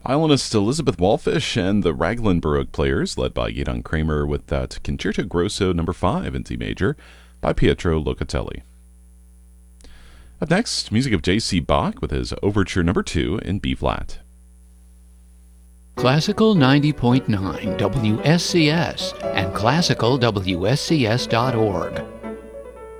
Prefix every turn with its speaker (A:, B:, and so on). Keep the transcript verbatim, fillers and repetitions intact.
A: Violinist Elizabeth Wallfish and the Raglan Baroque Players, led by Gidon Kramer, with that Concerto Grosso number five in C major by Pietro Locatelli. Up next, music of J C. Bach with his Overture number two in B flat.
B: Classical ninety point nine W S C S and classical W S C S dot org